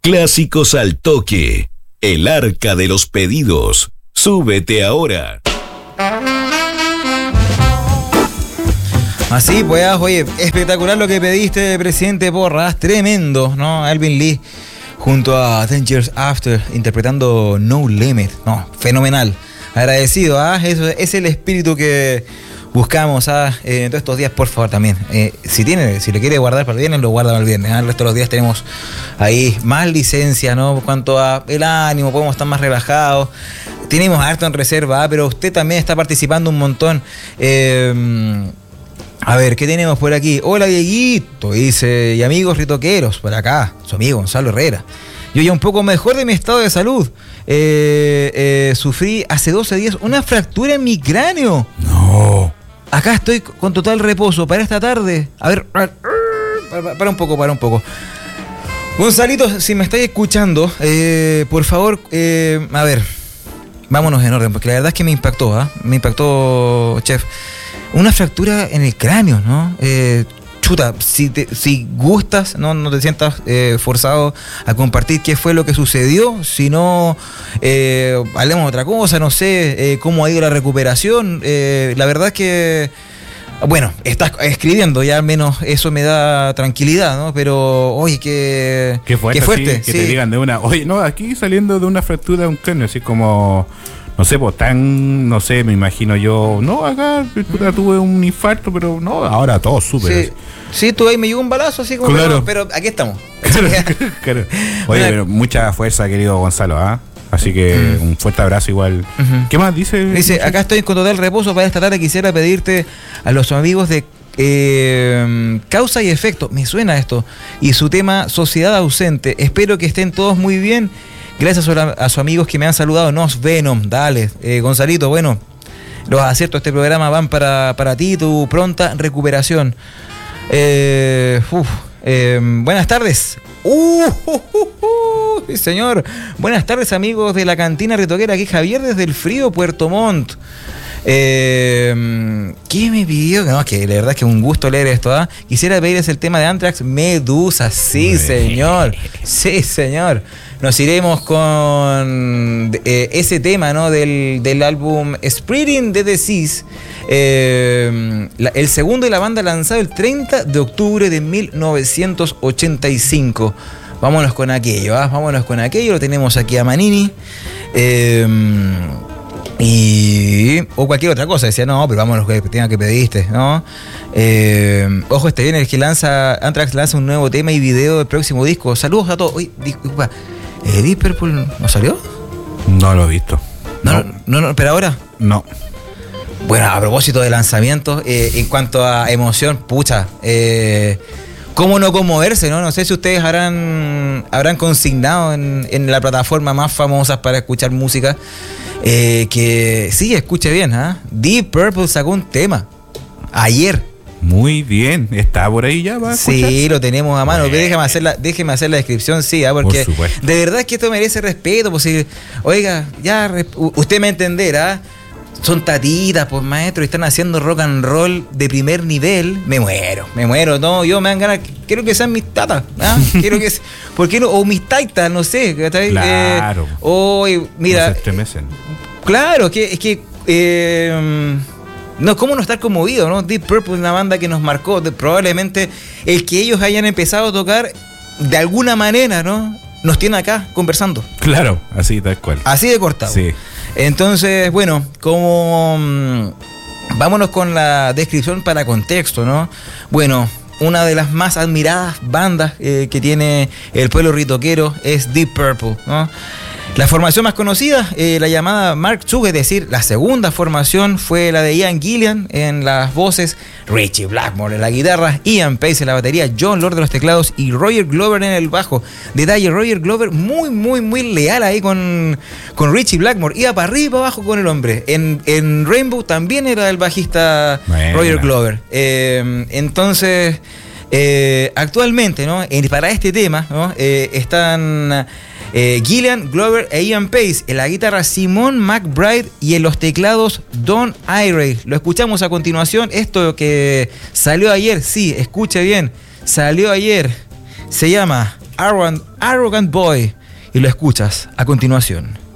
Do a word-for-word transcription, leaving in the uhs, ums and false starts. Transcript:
Clásicos al toque. El arca de los pedidos. Súbete ahora. Así pues, oye, espectacular lo que pediste, presidente Porras, tremendo, ¿no? Alvin Lee junto a Ten Years After interpretando No Limit, no, fenomenal. Agradecido, ¿ah? Eso es el espíritu que buscamos, ¿ah? Eh, en todos estos días, por favor, también. Eh, si tiene, si lo quiere guardar para el viernes, lo guarda para el viernes. ¿Ah? El resto de los días tenemos ahí más licencia, ¿no? En cuanto a el ánimo, podemos estar más relajados. Tenemos harto en reserva, ¿ah? Pero usted también está participando un montón. Eh, a ver, ¿qué tenemos por aquí? Hola, Dieguito, dice, y amigos ritoqueros, por acá, su amigo Gonzalo Herrera. Yo ya un poco mejor de mi estado de salud. Eh, eh, sufrí hace doce días una fractura en mi cráneo. No. Acá estoy con total reposo para esta tarde. A ver, para, para un poco, para un poco. Gonzalito, si me estáis escuchando, eh, por favor, eh, a ver, vámonos en orden, porque la verdad es que me impactó, ¿ah? ¿eh? Me impactó, chef. Una fractura en el cráneo, ¿no? Eh, chuta, si, te, si gustas, no, no te sientas eh, forzado a compartir qué fue lo que sucedió, si no, eh, hablemos de otra cosa, no sé eh, cómo ha ido la recuperación. Eh, la verdad es que, bueno, estás escribiendo, ya al menos eso me da tranquilidad, ¿no? Pero, oye, qué, qué fuerte, qué fuerte sí, que sí. te digan de una, oye, no, aquí saliendo de una fractura de un cráneo, así como... No sé, pues tan, no sé, me imagino yo, no, acá puta, tuve un infarto, pero no, ahora todo súper. Sí, sí, tú ahí me llegó un balazo, así como, claro. pero, pero aquí estamos. Claro. Oye, pero mucha fuerza, querido Gonzalo, ¿ah? ¿eh? Así que uh-huh. un fuerte abrazo igual. Uh-huh. ¿Qué más dice? Dice, acá estoy con total reposo para esta tarde, quisiera pedirte a los amigos de eh, Causa y Efecto, me suena esto, y su tema Sociedad Ausente, espero que estén todos muy bien. Gracias a, a sus amigos que me han saludado. Nos Venom, dale. Eh, Gonzalito, bueno, los aciertos de este programa van para, para ti, tu pronta recuperación. Eh, uf, eh, buenas tardes. Uh, uh, uh, uh, señor. Buenas tardes, amigos de la cantina ritoquera. Aquí Javier desde el frío Puerto Montt. Eh, ¿Qué me pidió? No, que la verdad es que es un gusto leer esto, ¿ah? ¿eh? Quisiera pedirles el tema de Anthrax, Medusa. Sí, señor. Sí, señor. Nos iremos con eh, ese tema, ¿no? Del, del álbum Spreading the Disease. Eh, la, el segundo de la banda lanzado el treinta de octubre de mil novecientos ochenta y cinco. Vámonos con aquello, ¿ah? ¿eh? Vámonos con aquello. Lo tenemos aquí a Manini. Eh, Y o cualquier otra cosa, decía, no, pero vámonos que tenga que pediste, ¿no? Eh, ojo, este viernes que lanza, Anthrax lanza un nuevo tema y video del próximo disco. Saludos a todos. Uy, disculpa, ¿eh, Deep Purple no salió? No lo he visto. No, no, no, no, pero ahora. No. Bueno, a propósito de lanzamientos, eh, en cuanto a emoción, pucha, eh, ¿cómo no conmoverse, no? No sé si ustedes habrán, habrán consignado en, en la plataforma más famosa para escuchar música. Eh, que sí, escuche bien, ¿ah? ¿eh? Deep Purple sacó un tema ayer. Muy bien, está por ahí ya, ¿va a escuchar? Sí, lo tenemos a mano. Pero déjame hacer la, déjeme hacer la descripción, sí, ¿ah? Porque por supuesto. De verdad es que esto merece respeto. Pues si, oiga, ya usted me entenderá. Son tatitas, pues maestro, y están haciendo rock and roll de primer nivel. Me muero, me muero, no, yo me dan ganas, quiero que sean mis tatas, ¿ah? Quiero que, ¿por qué no? O mis taitas, no sé. Claro. Eh, o, mira. No se estremecen. Claro, que, es que, eh, no, ¿cómo no estar conmovido, no? Deep Purple es una banda que nos marcó, de, probablemente el que ellos hayan empezado a tocar, de alguna manera, ¿no? Nos tiene acá conversando. Claro, así tal cual. Así de cortado. Sí. Entonces, bueno, como mmm, vámonos con la descripción para contexto, ¿no? Bueno, una de las más admiradas bandas eh, que tiene el pueblo ritoquero es Deep Purple, ¿no? La formación más conocida, eh, la llamada Mark two, es decir, la segunda formación fue la de Ian Gillan en las voces, Ritchie Blackmore en la guitarra, Ian Pace en la batería, John Lord en los teclados y Roger Glover en el bajo. Detalle, Roger Glover muy, muy, muy leal ahí con, con Ritchie Blackmore. Iba para arriba y para abajo con el hombre. En, en Rainbow también era el bajista bueno. Roger Glover. Eh, entonces, eh, actualmente, ¿no? Eh, para este tema, ¿no? Eh, están... Eh, Gillian, Glover e Ian Pace, en la guitarra Simon McBride y en los teclados Don Airey. Lo escuchamos a continuación, esto que salió ayer, sí, escuche bien, salió ayer, se llama Arrogant, Arrogant Boy y lo escuchas a continuación.